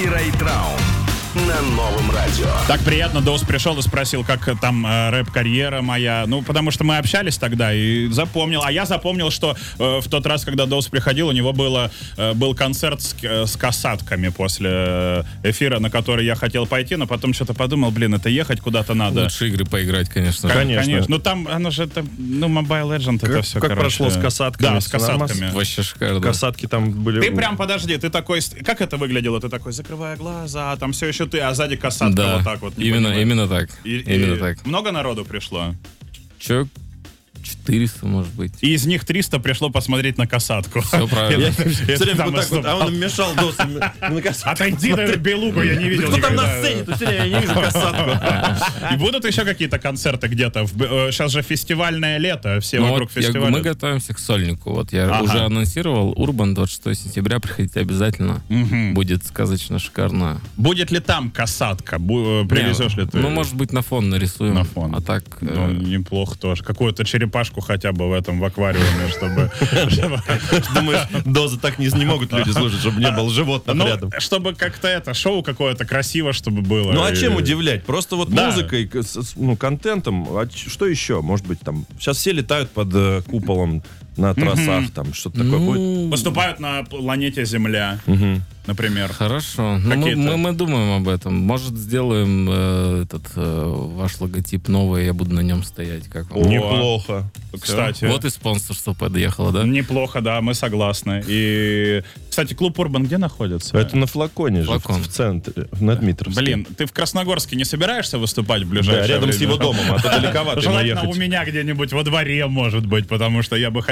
и Райtraum на Новом радио. Так приятно, Доус пришел и спросил, как там рэп-карьера моя. Ну, потому что мы общались тогда и запомнил. А я запомнил, что в тот раз, когда Доус приходил, у него был концерт с касатками после эфира, на который я хотел пойти, но потом что-то подумал, это ехать куда-то надо. Лучше игры поиграть, конечно. Конечно. Ну, там, оно же, Mobile Legends, это все, Как прошло с касатками? Да, с касатками. Вообще шикарно. Касатки там были... Ты прям, подожди, ты такой... Как это выглядело? Ты такой, закрывая глаза, там все еще ты, а сзади касатка Да, вот так вот. именно так. Именно так. Много народу пришло? Человек 400, может быть. И из них 300 пришло посмотреть на касатку. Все правильно. Все время вот так вот, а он мешал Доусу на касатку. Отойди на белугу, я не видел Кто там никогда. на сцене? Тут я не вижу касатку. И будут еще какие-то концерты где-то? Сейчас же фестивальное лето, все Ну вокруг вот фестиваля. мы готовимся к сольнику. Вот я уже анонсировал. Урбан, 26 сентября. Приходите обязательно. Будет сказочно шикарно. Будет ли там касатка? Привезешь ли ты? Ну, может быть, на фон нарисуем. На фон. А так... Ну, неплохо тоже. Какую-то черепашку хотя бы в аквариуме, чтобы... Думаешь, дозы так не могут люди слушать, чтобы не было животных Ну, рядом. чтобы как-то шоу какое-то красиво, чтобы было. Ну а чем И- удивлять? Просто вот Да. музыкой, контентом. А что еще? Может быть, там... Сейчас все летают под куполом на трассах, там что-то такое будет. Поступают на планете Земля, например. Хорошо. Ну, Какие-то- мы думаем об этом. Может, сделаем ваш логотип новый, я буду на нем стоять. Как вам? Неплохо. Кстати. Вот и спонсорство подъехало, да? Неплохо, да, мы согласны. И, кстати, клуб Урбан где находится? Это на флаконе Флакон. же, в центре, на Дмитровске. Блин, ты в Красногорске не собираешься выступать в ближайшее Да, рядом время? с его домом, а то далековато ему Желательно ехать. у меня где-нибудь во дворе, может быть, потому что я бы хотел